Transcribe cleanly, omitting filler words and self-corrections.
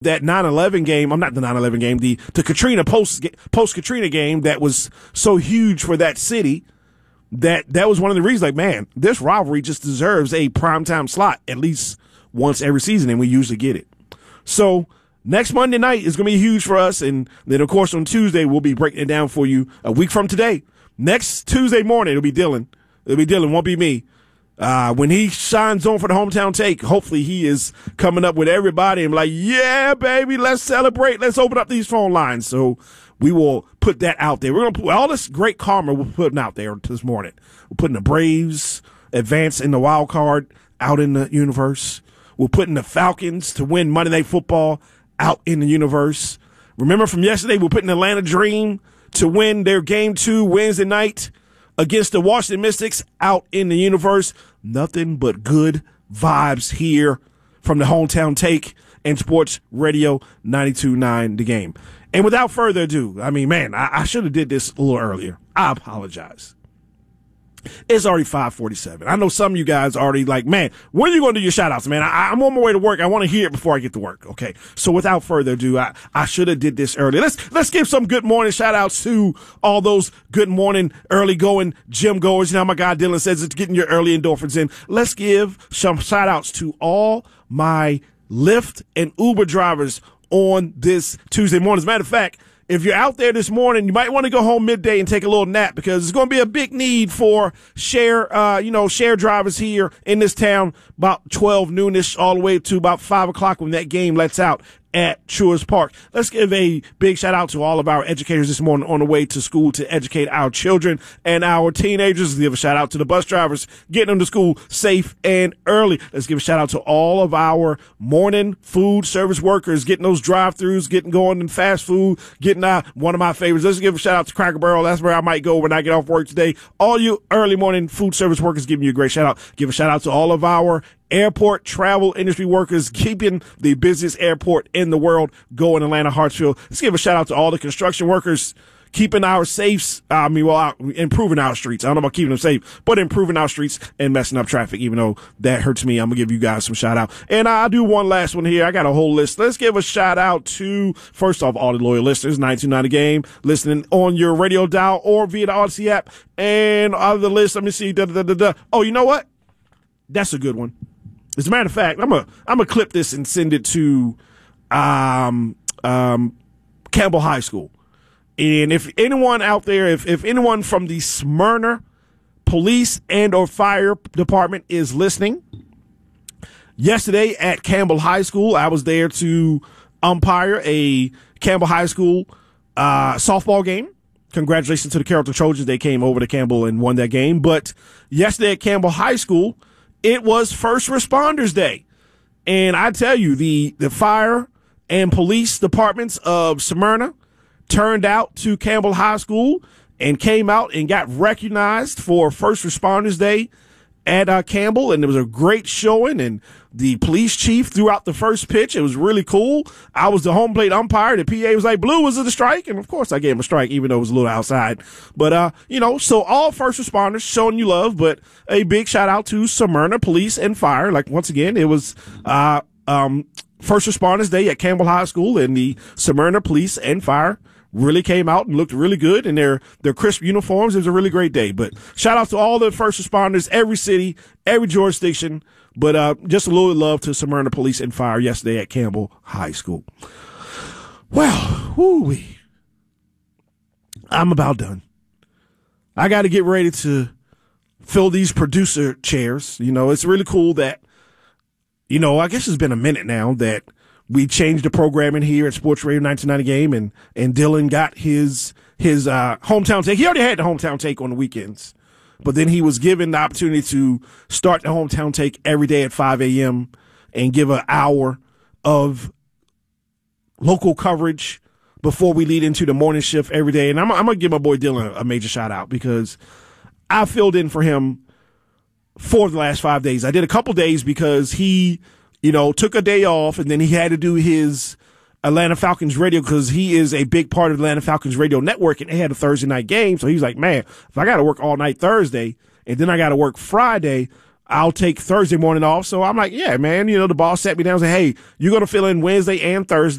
that 9/11 game, I'm not the 9/11 game, the Katrina post-Katrina game that was so huge for that city, that was one of the reasons, like, man, this rivalry just deserves a primetime slot at least once every season, and we usually get it. So next Monday night is going to be huge for us, and then, of course, on Tuesday, we'll be breaking it down for you a week from today. Next Tuesday morning, it'll be Dylan. Won't be me. When he shines on for the hometown take, hopefully he is coming up with everybody and be like, yeah, baby, let's celebrate. Let's open up these phone lines. So we will put that out there. We're going to put all this great karma we're putting out there this morning. We're putting the Braves advance in the wild card out in the universe. We're putting the Falcons to win Monday Night Football out in the universe. Remember from yesterday, we're putting Atlanta Dream to win their Game 2 Wednesday night against the Washington Mystics out in the universe. Nothing but good vibes here from the hometown take and Sports Radio 92.9 The Game. And without further ado, I mean, man, I should have did this a little earlier. I apologize. It's already 5:47. I know some of you guys are already like, man, when are you going to do your shout-outs, man? I'm on my way to work. I want to hear it before I get to work, okay? So without further ado, I should have did this earlier. Let's give some good morning shout-outs to all those good morning, early-going gym goers. You know, my guy Dylan says it's getting your early endorphins in. Let's give some shout-outs to all my Lyft and Uber drivers on this Tuesday morning. As a matter of fact, if you're out there this morning, you might want to go home midday and take a little nap, because there's going to be a big need for share drivers here in this town about 12 noonish all the way to about 5 o'clock when that game lets out at Truist Park. Let's give a big shout out to all of our educators this morning on the way to school to educate our children and our teenagers. Let's give a shout out to the bus drivers getting them to school safe and early. Let's give a shout out to all of our morning food service workers getting those drive-thrus, getting going in fast food, getting one of my favorites. Let's give a shout out to Cracker Barrel. That's where I might go when I get off work today. All you early morning food service workers giving you a great shout out. Give a shout out to all of our airport travel industry workers keeping the busiest airport in the world going, Atlanta Hartsfield. Let's give a shout out to all the construction workers keeping our safes, improving our streets. I don't know about keeping them safe, but improving our streets and messing up traffic, even though that hurts me. I'm going to give you guys some shout out. And I'll do one last one here. I got a whole list. Let's give a shout out to, first off, all the loyal listeners, 929 The Game, listening on your radio dial or via the Odyssey app. And out of the list, let me see. Oh, you know what? That's a good one. As a matter of fact, I'm gonna clip this and send it to Campbell High School. And if anyone out there, if anyone from the Smyrna Police and or Fire Department is listening, yesterday at Campbell High School, I was there to umpire a Campbell High School softball game. Congratulations to the Carrollton Trojans. They came over to Campbell and won that game. But yesterday at Campbell High School, it was First Responders Day. And I tell you, the fire and police departments of Smyrna turned out to Campbell High School and came out and got recognized for First Responders Day at Campbell. And it was a great showing. And the police chief threw out the first pitch. It was really cool. I was the home plate umpire. The PA was like, "Blue, was it a strike?" And of course I gave him a strike, even though it was a little outside. But, so all first responders showing you love, but a big shout out to Smyrna Police and Fire. Like, once again, it was, First Responders Day at Campbell High School, and the Smyrna Police and Fire really came out and looked really good in their crisp uniforms. It was a really great day. But shout out to all the first responders, every city, every jurisdiction. But just a little love to Smyrna Police and Fire yesterday at Campbell High School. Well, whoo-wee. I'm about done. I got to get ready to fill these producer chairs. You know, it's really cool that, I guess it's been a minute now that we changed the programming here at Sports Radio 1990 Game, and Dylan got his hometown take. He already had the hometown take on the weekends, but then he was given the opportunity to start the hometown take every day at 5 a.m. and give an hour of local coverage before we lead into the morning shift every day. And I'm going to give my boy Dylan a major shout out, because I filled in for him for the last 5 days. I did a couple days because he took a day off, and then he had to do his Atlanta Falcons radio, because he is a big part of the Atlanta Falcons radio network, and they had a Thursday night game. So he was like, man, if I got to work all night Thursday and then I got to work Friday, I'll take Thursday morning off. So I'm like, yeah, man, the boss sat me down and said, hey, you're going to fill in Wednesday and Thursday.